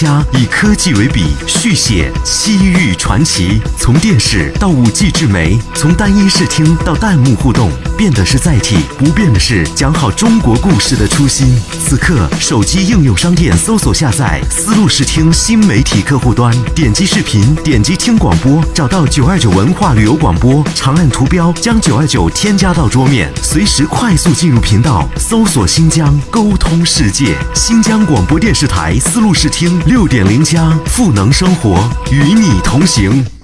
家以科技为笔，续写西域传奇。从电视到5G 智媒，从单一视听到弹幕互动，变的是载体，不变的是讲好中国故事的初心。此刻，手机应用商店搜索下载丝路视听新媒体客户端，点击视频，点击听广播，找到929文化旅游广播，长按图标将929添加到桌面，随时快速进入频道，搜索新疆，沟通世界。新疆广播电视台丝路视听6.0+赋能生活，与你同行。